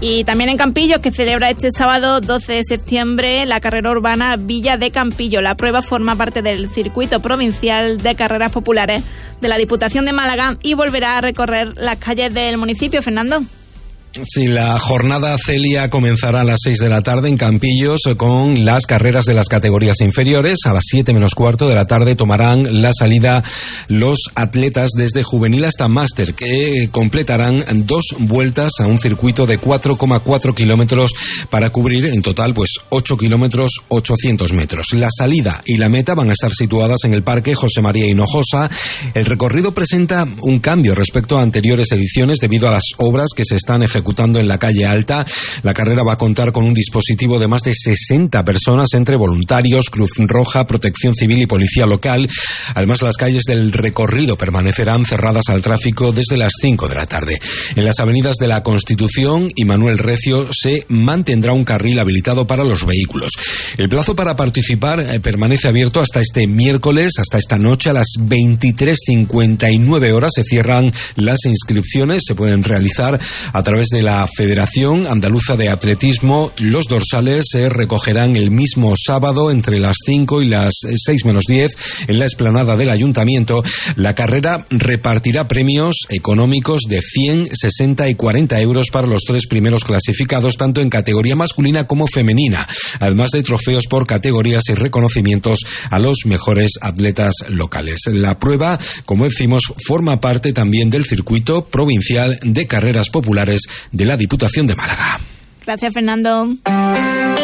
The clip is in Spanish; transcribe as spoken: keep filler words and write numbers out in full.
Y también en Campillos, que celebra este sábado doce de septiembre la carrera urbana Villa de Campillo. La prueba forma parte del circuito provincial de carreras populares de la Diputación de Málaga y volverá a recorrer las calles del municipio. Fernando. Sí, la jornada Celia comenzará a las seis de la tarde en Campillos con las carreras de las categorías inferiores. A las siete menos cuarto de la tarde tomarán la salida los atletas desde juvenil hasta máster, que completarán dos vueltas a un circuito de cuatro coma cuatro kilómetros para cubrir en total pues ocho kilómetros ochocientos metros. La salida y la meta van a estar situadas en el Parque José María Hinojosa. El recorrido presenta un cambio respecto a anteriores ediciones debido a las obras que se están ejecutando ejecutando en la calle Alta. La carrera va a contar con un dispositivo de más de sesenta personas entre voluntarios, Cruz Roja, Protección Civil y Policía Local. Además, las calles del recorrido permanecerán cerradas al tráfico desde las cinco de la tarde. En las avenidas de la Constitución y Manuel Recio se mantendrá un carril habilitado para los vehículos. El plazo para participar eh, permanece abierto hasta este miércoles, hasta esta noche a las veintitrés cincuenta y nueve horas. Se cierran las inscripciones, se pueden realizar a través de la Federación Andaluza de Atletismo. Los dorsales se recogerán el mismo sábado entre las cinco y las seis menos diez en la explanada del Ayuntamiento. La carrera repartirá premios económicos de cien, sesenta y cuarenta euros para los tres primeros clasificados, tanto en categoría masculina como femenina, además de trofeos por categorías y reconocimientos a los mejores atletas locales. La prueba, como decimos, forma parte también del circuito provincial de carreras populares de la Diputación de Málaga. Gracias, Fernando.